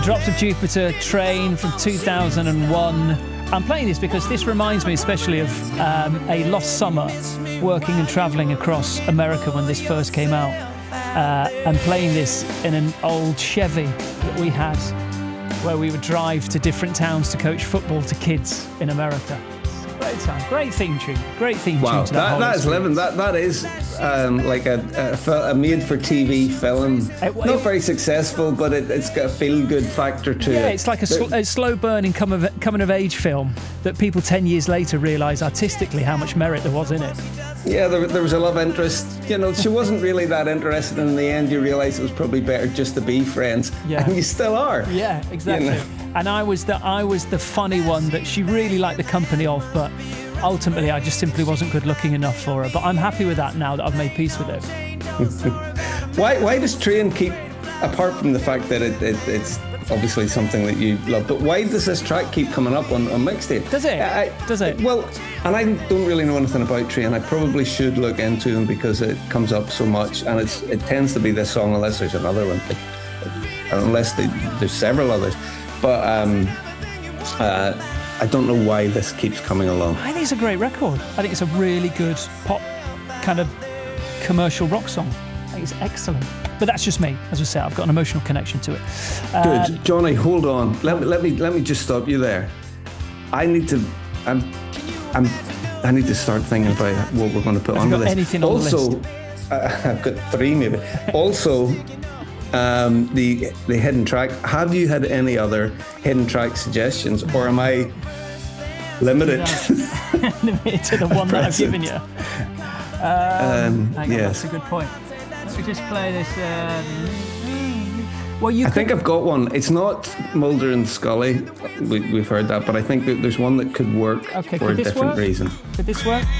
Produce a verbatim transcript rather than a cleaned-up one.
Drops of Jupiter, Train from two thousand one. I'm playing this because this reminds me especially of um, a lost summer working and travelling across America when this first came out. Uh, and playing this in an old Chevy that we had where we would drive to different towns to coach football to kids in America. Great time, great theme tune, great theme wow, tune to that, that, whole that is living. That that is um, like a, a, a made-for-T V film. It, Not it, very successful, but it, it's got a feel-good factor to yeah, it. Yeah, it's like a, sl- a slow-burning coming of, coming of age film that people ten years later realise artistically how much merit there was in it. Yeah, there, there was a love interest. You know, she wasn't really that interested. In the end, you realise it was probably better just to be friends, yeah. and you still are. Yeah, exactly. You know? And I was the I was the funny one that she really liked the company of, but ultimately I just simply wasn't good looking enough for her. But I'm happy with that now that I've made peace with it. why why does Train keep, apart from the fact that it, it it's obviously something that you love, but why does this track keep coming up on, on mixtape? Does it? I, does it? Well, and I don't really know anything about Train. I probably should look into them because it comes up so much, and it's it tends to be this song unless there's another one, unless they, there's several others. But um, uh, I don't know why this keeps coming along. I think it's a great record. I think it's a really good pop kind of commercial rock song. I think it's excellent. But that's just me. As I say, I've got an emotional connection to it. Uh, Good. Johnny, hold on. Let me let me let me just stop you there. I need to I'm I'm I need to start thinking about what we're going to put Have on you the got list. Anything on also, the list? Uh, I've got three maybe. Also, um, the the hidden track. Have you had any other hidden track suggestions, or am I limited? Limited to the one that I've given you. Um, um, hang on, yes. that's a good point. Should we just play this? Um, well, you. I could... think I've got one. It's not Mulder and Scully. We, we've heard that, but I think that there's one that could work okay, for a this different work? reason. Could this work?